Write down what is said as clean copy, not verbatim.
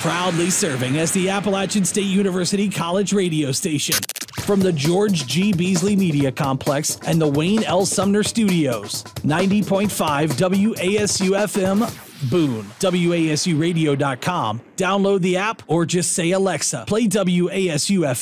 Proudly serving as the Appalachian State University College radio station. From the George G. Beasley Media Complex and the Wayne L. Sumner Studios, 90.5 WASU-FM, Boone, WASUradio.com. Download the app or just say, Alexa, play WASU-FM.